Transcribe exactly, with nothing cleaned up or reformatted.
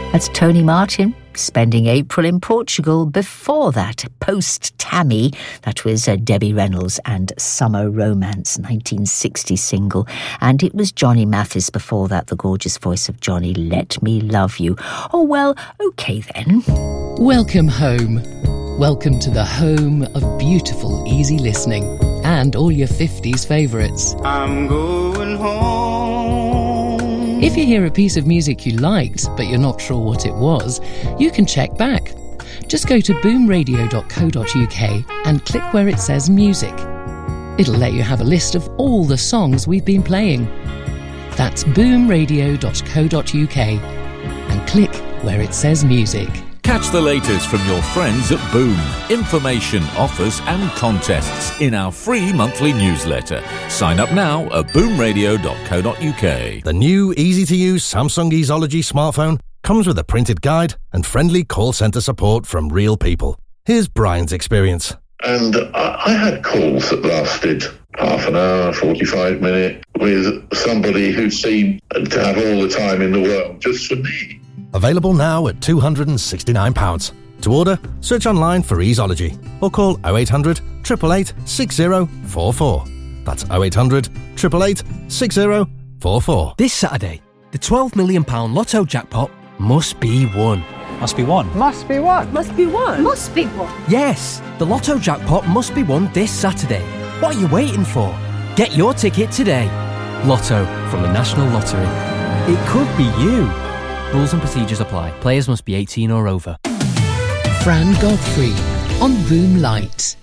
That's Tony Martin, spending April in Portugal. Before that, post-Tammy, that was uh, Debbie Reynolds and Summer Romance, nineteen sixty single. And it was Johnny Mathis before that, the gorgeous voice of Johnny, Let Me Love You. Oh, well, OK then. Welcome home. Welcome to the home of beautiful, easy listening and all your fifties favourites. I'm going home. If you hear a piece of music you liked, but you're not sure what it was, you can check back. Just go to boom radio dot co dot uk and click where it says music. It'll let you have a list of all the songs we've been playing. That's boom radio dot co dot uk and click where it says music. Catch the latest from your friends at Boom. Information, offers and contests in our free monthly newsletter. Sign up now at boom radio dot co dot uk. The new easy-to-use Samsung Easology smartphone comes with a printed guide and friendly call centre support from real people. Here's Brian's experience. And I, I had calls that lasted half an hour, forty-five minutes, with somebody who seemed to have all the time in the world just for me. Available now at two hundred sixty-nine pounds. To order, search online for Easology or call oh eight hundred, eight eight eight, six oh four four. That's oh eight hundred, eight eight eight, six oh four four. This Saturday, the twelve million pounds Lotto jackpot must be won. Must be won. Must be won. Must be won. Must be won. Yes, the Lotto jackpot must be won this Saturday. What are you waiting for? Get your ticket today. Lotto from the National Lottery. It could be you. Rules and procedures apply. Players must be eighteen or over. Fran Godfrey on Boom Light.